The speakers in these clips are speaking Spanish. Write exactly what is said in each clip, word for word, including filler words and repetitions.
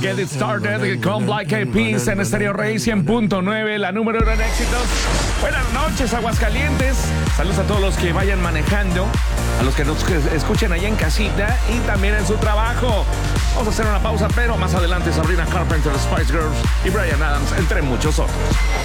Get It Started con Black Eyed Peas en Stereo Rey cien punto nueve, la número uno en éxitos. Buenas noches, Aguascalientes. Saludos a todos los que vayan manejando, a los que nos escuchen allá en casita y también en su trabajo. Vamos a hacer una pausa, pero más adelante Sabrina Carpenter, Spice Girls y Bryan Adams, entre muchos otros.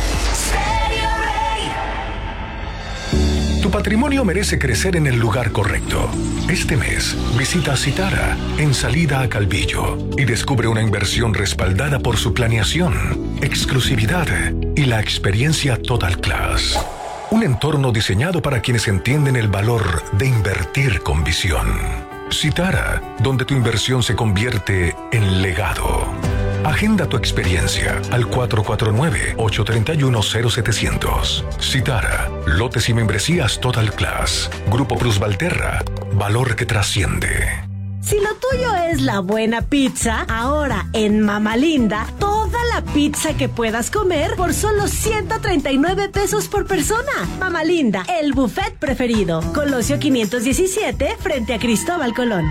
Tu patrimonio merece crecer en el lugar correcto. Este mes, visita Citara en Salida a Calvillo y descubre una inversión respaldada por su planeación, exclusividad y la experiencia Total Class. Un entorno diseñado para quienes entienden el valor de invertir con visión. Citara, donde tu inversión se convierte en legado. Agenda tu experiencia al cuatro cuatro nueve, ocho tres uno, cero siete cero cero. Citara, lotes y membresías Total Class. Grupo Plus Valterra, valor que trasciende. Si lo tuyo es la buena pizza, ahora en Mama Linda, toda la pizza que puedas comer por solo ciento treinta y nueve pesos por persona. Mama Linda, el buffet preferido. Colosio quinientos diecisiete, frente a Cristóbal Colón.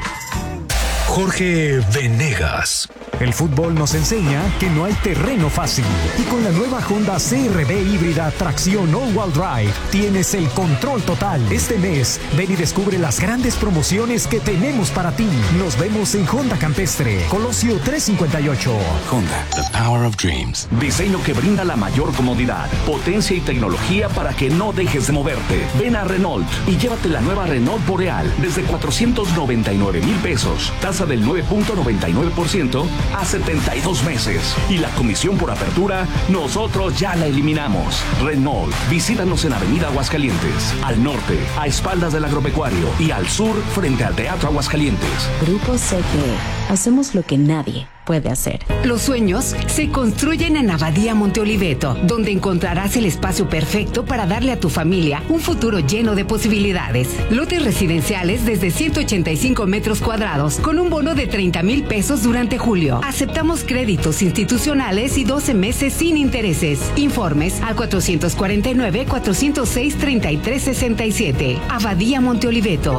Jorge Venegas. El fútbol nos enseña que no hay terreno fácil. Y con la nueva Honda C R V híbrida tracción all-wheel drive, tienes el control total. Este mes, ven y descubre las grandes promociones que tenemos para ti. Nos vemos en Honda Campestre, Colosio trescientos cincuenta y ocho. Honda, the power of dreams. Diseño que brinda la mayor comodidad, potencia y tecnología para que no dejes de moverte. Ven a Renault y llévate la nueva Renault Boreal desde cuatrocientos noventa y nueve mil pesos. Tasa del nueve punto noventa y nueve por ciento a setenta y dos meses. Y la comisión por apertura, nosotros ya la eliminamos. Renault, visítanos en Avenida Aguascalientes, al norte, a espaldas del agropecuario, y al sur, frente al Teatro Aguascalientes. Grupo C G E. Hacemos lo que nadie puede hacer. Los sueños se construyen en Abadía Monte Oliveto, donde encontrarás el espacio perfecto para darle a tu familia un futuro lleno de posibilidades. Lotes residenciales desde ciento ochenta y cinco metros cuadrados, con un bono de treinta mil pesos durante julio. Aceptamos créditos institucionales y doce meses sin intereses. Informes al cuatrocientos cuarenta y nueve, cuatrocientos seis, treinta y tres sesenta y siete. Abadía Monte Oliveto.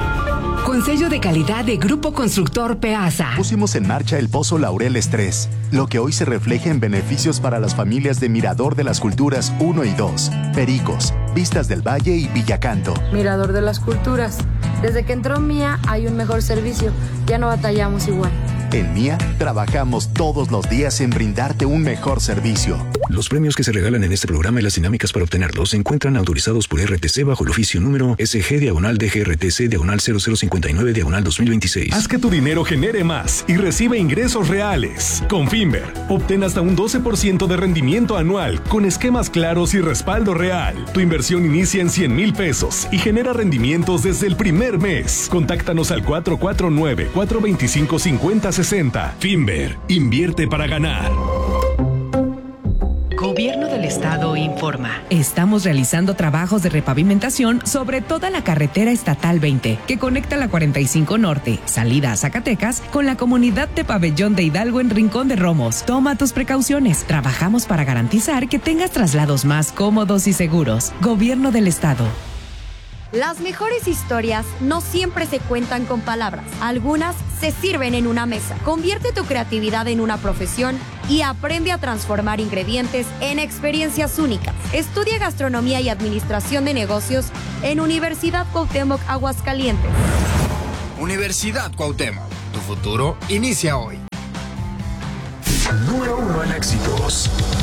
Con sello de calidad de Grupo Constructor Peasa. Pusimos en marcha el Pozo Laureles tres, lo que hoy se refleja en beneficios para las familias de Mirador de las Culturas uno y dos, Pericos, Vistas del Valle y Villacanto. Mirador de las Culturas. Desde que entró Mía hay un mejor servicio. Ya no batallamos igual. En Mía, trabajamos todos los días en brindarte un mejor servicio. Los premios que se regalan en este programa y las dinámicas para obtenerlos se encuentran autorizados por R T C bajo el oficio número S G diagonal D G R T C diagonal cero cero cincuenta y nueve diagonal dos mil veintiséis. Haz que tu dinero genere más y recibe ingresos reales. Con Finver, obtén hasta un doce por ciento de rendimiento anual con esquemas claros y respaldo real. Tu inversión inicia en cien mil pesos y genera rendimientos desde el primer mes. Contáctanos al cuatro cuatro nueve, cuatro dos cinco, cinco cero sesenta. Finver, invierte para ganar. Gobierno del Estado informa. Estamos realizando trabajos de repavimentación sobre toda la carretera estatal veinte, que conecta la cuarenta y cinco Norte, salida a Zacatecas, con la comunidad de Pabellón de Hidalgo en Rincón de Romos. Toma tus precauciones. Trabajamos para garantizar que tengas traslados más cómodos y seguros. Gobierno del Estado. Las mejores historias no siempre se cuentan con palabras. Algunas se sirven en una mesa. Convierte tu creatividad en una profesión y aprende a transformar ingredientes en experiencias únicas. Estudia gastronomía y administración de negocios en Universidad Cuauhtémoc Aguascalientes. Universidad Cuauhtémoc. Tu futuro inicia hoy. Número uno en éxitos.